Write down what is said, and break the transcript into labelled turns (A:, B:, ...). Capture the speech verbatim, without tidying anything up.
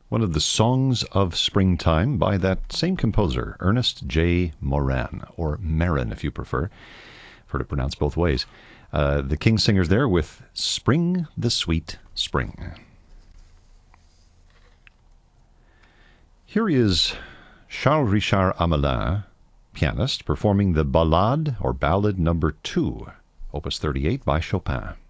A: one of the Songs of Springtime by that same composer, Ernest J. Moran, or Marin if you prefer. I've heard it pronounced both ways. Uh, the King Singers there with Spring the Sweet Spring. Here is Charles Richard Amelin, pianist, performing the Ballade or Ballad number two, Opus thirty-eight by Chopin.